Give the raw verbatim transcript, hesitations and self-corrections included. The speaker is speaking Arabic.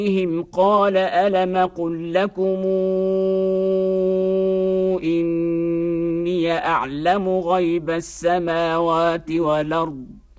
عليهم قال ألم قل لكم إني أعلم غيب السماوات والأرض